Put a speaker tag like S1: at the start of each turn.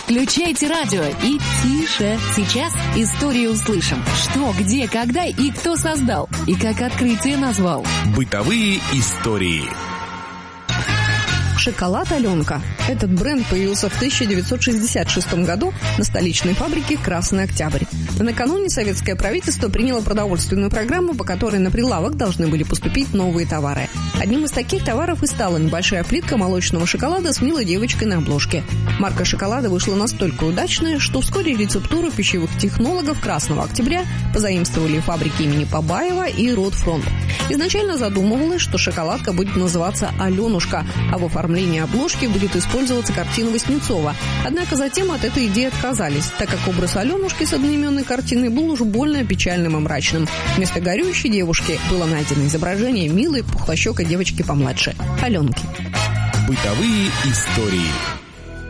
S1: Включайте радио и тише. Сейчас историю услышим. Что, где, когда и кто создал. И как открытие назвал.
S2: Бытовые истории.
S3: Шоколад «Аленка». Этот бренд появился в 1966 году на столичной фабрике «Красный Октябрь». Накануне советское правительство приняло продовольственную программу, по которой на прилавок должны были поступить новые товары. Одним из таких товаров и стала небольшая плитка молочного шоколада с милой девочкой на обложке. Марка шоколада вышла настолько удачная, что вскоре рецептуру пищевых технологов «Красного Октября» позаимствовали фабрики имени Побаева и Ротфронт. Изначально задумывалось, что шоколадка будет называться «Аленушка», а в оформлении обложки будет использоваться картина Васнецова. Однако затем от этой идеи отказались, так как образ Аленушки с одноименной картиной был уж больно печальным и мрачным. Вместо горюющей девушки было найдено изображение милой пухлощекой девочки помладше – Аленки.
S2: Бытовые истории.